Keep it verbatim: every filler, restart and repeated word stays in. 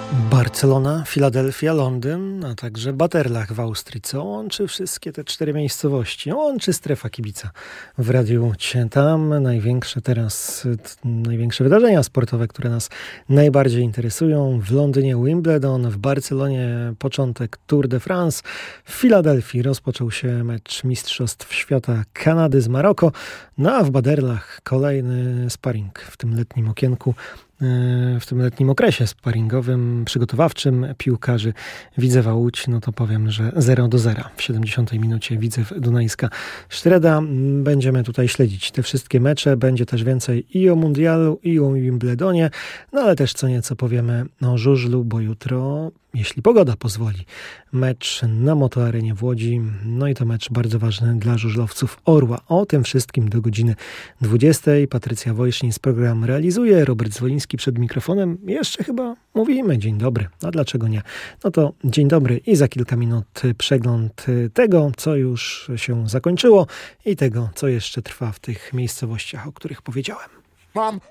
Barcelona, Filadelfia, Londyn, a także Baterlach w Austrii, co łączy wszystkie te cztery miejscowości. Łączy strefa kibica w Radiu Cię. Tam największe teraz, t, największe wydarzenia sportowe, które nas najbardziej interesują. W Londynie Wimbledon, w Barcelonie początek Tour de France, w Filadelfii rozpoczął się mecz Mistrzostw Świata Kanady z Maroko, no a w Baderlach kolejny sparring w tym letnim okienku. W tym letnim okresie sparingowym, przygotowawczym piłkarzy Widzewa Łódź, no to powiem, że zero do zera w siedemdziesiątej minucie Widzew Dunajska Sztreda. Będziemy tutaj śledzić te wszystkie mecze, będzie też więcej i o Mundialu, i o Wimbledonie, no ale też co nieco powiemy o żużlu, bo jutro, jeśli pogoda pozwoli, mecz na Motoarenie w Łodzi, no i to mecz bardzo ważny dla żużlowców Orła. O tym wszystkim do godziny dwudziestej. Patrycja Wojsznic program realizuje, Robert Zwoliński przed mikrofonem. Jeszcze chyba mówimy dzień dobry, a dlaczego nie? No to dzień dobry i za kilka minut przegląd tego, co już się zakończyło i tego, co jeszcze trwa w tych miejscowościach, o których powiedziałem. Mam